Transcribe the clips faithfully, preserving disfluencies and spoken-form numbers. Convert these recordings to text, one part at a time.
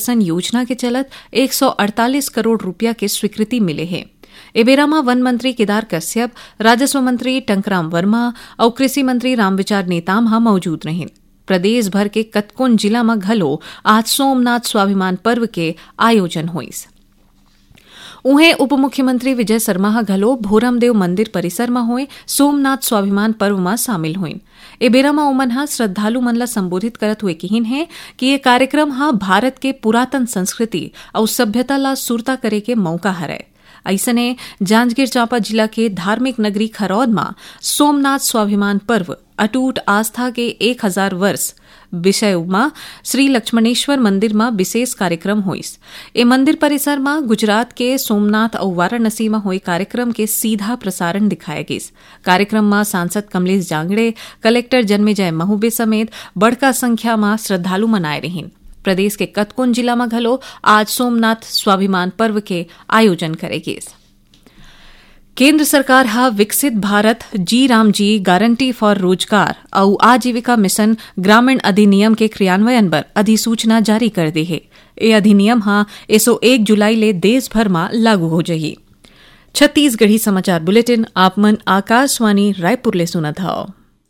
विकसन योजना के चलत एक सौ अड़तालीस करोड़ रुपया के स्वीकृति मिले हैं। एबेरामा वन मंत्री केदार कश्यप, राजस्व मंत्री टंकराम वर्मा और कृषि मंत्री रामविचार नेताम मौजूद रहे। प्रदेश भर के कतकोन जिला में घलो आज सोमनाथ स्वाभिमान पर्व के आयोजन हुईस। उहें उप मुख्यमंत्री विजय शर्मा घलो भोरमदेव मंदिर परिसर में हुए सोमनाथ स्वाभिमान पर्व में शामिल हुई। एबेरा में उमन हा श्रद्धालु मन ला संबोधित करत हुए कहिन है कि ये कार्यक्रम हा भारत के पुरातन संस्कृति और सभ्यता ला सुरता करे के मौका हरै। ऐसने जांजगीर चांपा जिला के धार्मिक नगरी खरौद में सोमनाथ स्वाभिमान पर्व अटूट आस्था के एक हजार वर्ष विषय में श्री लक्ष्मणेश्वर मंदिर में विशेष कार्यक्रम हुईस। ए मंदिर परिसर में गुजरात के सोमनाथ और वाराणसी में हुए कार्यक्रम के सीधा प्रसारण दिखाया गयस। कार्यक्रम में सांसद कमलेश जांगड़े, कलेक्टर जन्मेजय महूबे समेत बड़का संख्या में श्रद्धालु मनाए रहीन। प्रदेश के कतकोन जिला में घलो आज सोमनाथ स्वाभिमान पर्व के आयोजन करेगी। केंद्र सरकार हा विकसित भारत जी राम जी गारंटी फॉर रोजगार और आजीविका मिशन ग्रामीण अधिनियम के क्रियान्वयन पर अधिसूचना जारी कर दी है। ये अधिनियम हा एसो एक जुलाई ले देश भर में लागू हो जाही। छत्तीसगढ़ी समाचार बुलेटिन आप मन आकाशवाणी रायपुर ले सुनत हव।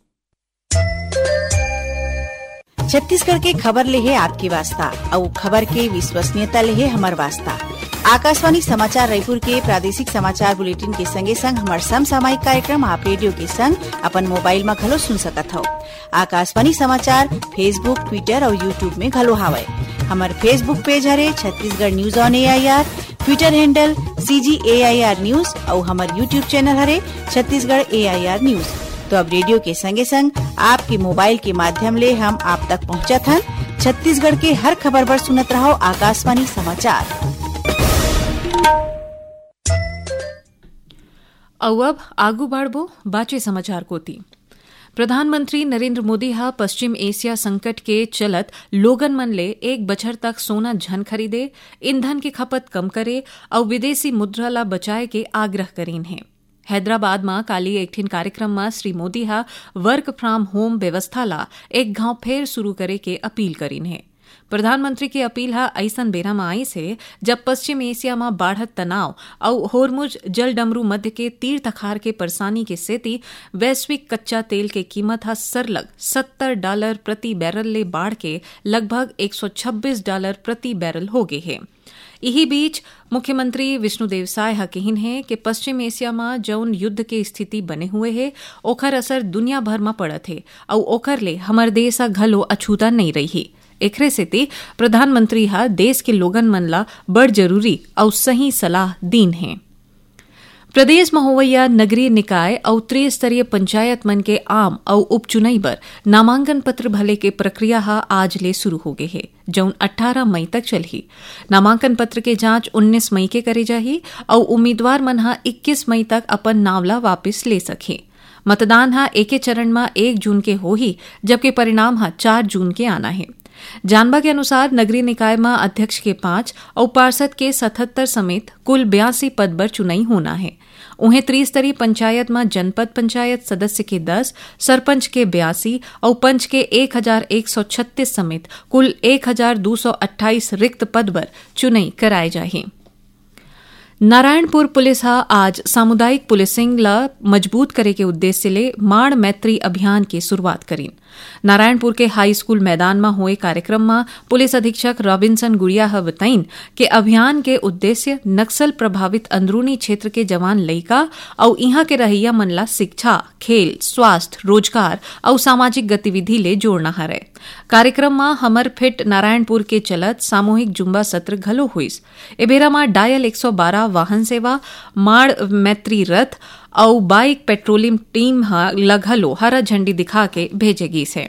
छत्तीसगढ़ के खबर ले है आपकी वास्ता और खबर के विश्वसनीयता ले है हमार वास्ता। आकाशवाणी समाचार रायपुर के प्रादेशिक समाचार बुलेटिन के संगे संग हमार समसामयिक कार्यक्रम आप रेडियो के संग अपन मोबाइल में घलो सुन सकत हो। आकाशवाणी समाचार फेसबुक, ट्विटर और यूट्यूब में घलो हावय। हमार फेसबुक पेज हरे Chhattisgarh news on AIR, Twitter handle CG AIR news और हमार यूट्यूब चैनल हरे छत्तीसगढ़ एआईआर न्यूज। तो अब रेडियो के संगे संग आपके मोबाइल के माध्यम ले हम आप तक पहुंचत हन। छत्तीसगढ़ के हर खबर पर सुनत रहो आकाशवाणी समाचार। और अब आगू बढ़बो बाचे समाचार कोती। प्रधानमंत्री नरेंद्र मोदी हा पश्चिम एशिया संकट के चलत लोगन मन ले एक बछर तक सोना झन खरीदे, ईंधन की खपत कम करे और विदेशी मुद्रा ला बचाए के आग्रह करीन है। हैदराबाद में काली एक ठिन कार्यक्रम में श्री मोदी हा वर्क फ्रॉम होम व्यवस्था ला एक घाव फेर शुरू करे के अपील करीन है। प्रधानमंत्री की अपील हा ऐसन बेरा में आई से जब पश्चिम एशिया में बाढ़त तनाव और होरमुज जलडमरू मध्य के तीर तखार के परेशानी के सेती वैश्विक कच्चा तेल के कीमत हा सरलग सत्तर डॉलर प्रति बैरल ले बाढ़ के लगभग एक सौ छब्बीस डॉलर प्रति बैरल हो गए है। यही बीच मुख्यमंत्री विष्णुदेव साय हा कहिन है कि पश्चिम एशिया में जौन युद्ध के स्थिति बने हुए है ओखर असर दुनिया भर में पड़त है और ओखर ले हमर देश हा घलो अछूता नहीं रही। एकरे सेती प्रधानमंत्री हा देश के लोगन मन ला बड़ जरूरी और सही सलाह दीन है। प्रदेश में होवैया नगरीय निकाय और त्रिस्तरीय पंचायत मन के आम और उपचुनाई बर नामांकन पत्र भले के प्रक्रिया हा आज ले शुरू हो गए है, जौन अठारह मई तक चलही। नामांकन पत्र के जांच उन्नीस मई के करे जाही और उम्मीदवार मन हा इक्कीस मई तक अपन नावला वापस ले सके। मतदान हा एके चरण में एक जून के हो ही, जबकि परिणाम हा चार जून के आना है। जानबा के अनुसार नगरीय निकाय में अध्यक्ष के पांच और पार्षद के सतहत्तर समेत कुल बयासी पद पर चुनाई होना है। उन्हें त्रिस्तरीय पंचायत में जनपद पंचायत सदस्य के दस, सरपंच के बयासी और पंच के एक हजार एक सौ छत्तीस समेत कुल एक हजार दो सौ अट्ठाईस रिक्त पद पर चुनाई कराए जाए। नारायणपुर पुलिस हा आज सामुदायिक पुलिसिंग ला मजबूत करे के उद्देश्य ले माण मैत्री अभियान की शुरुआत करीन। नारायणपुर के हाई स्कूल मैदान में हुए कार्यक्रम में पुलिस अधीक्षक रॉबिन्सन गुड़िया हा बताइन कि अभियान के उद्देश्य नक्सल प्रभावित अंदरूनी क्षेत्र के जवान लइका और इहां के रहिया मन ला शिक्षा, खेल, स्वास्थ्य, रोजगार और सामाजिक गतिविधि ले जोड़ना हरे। कार्यक्रम में हमर फिट नारायणपुर के चलत सामूहिक जुम्बा सत्र घलो हुईस। एबेरा में डायल एक सौ बारह वाहन सेवा, माड़ मैत्री रथ और बाइक पेट्रोलिंग टीम लगहलो हरा झंडी दिखा के भेजेगी से।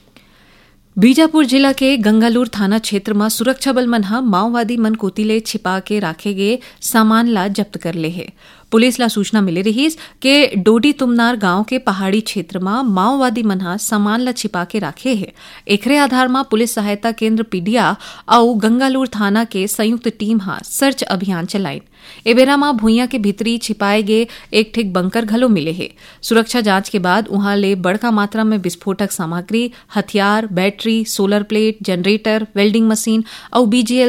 बीजापुर जिला के गंगालूर थाना क्षेत्र में सुरक्षा बल मन माओवादी मन कोतिले छिपा के राखे गए सामान ला जब्त कर ले है। पुलिस ला सूचना मिली रही कि डोडी तुमनार गांव के पहाड़ी क्षेत्र में माओवादी मन सामान ला छिपा के राखे है। एकरे आधार में पुलिस सहायता केंद्र पीडिया और गंगालूर थाना के संयुक्त टीम हा सर्च अभियान चलाइन। एबेरा में भुइया के भीतरी छिपाए गए एक ठिक बंकर घलो मिले है। सुरक्षा जांच के बाद उहां ले बड़का मात्रा में विस्फोटक सामग्री, हथियार, battery, solar plate, generator, welding machine और बीजीएल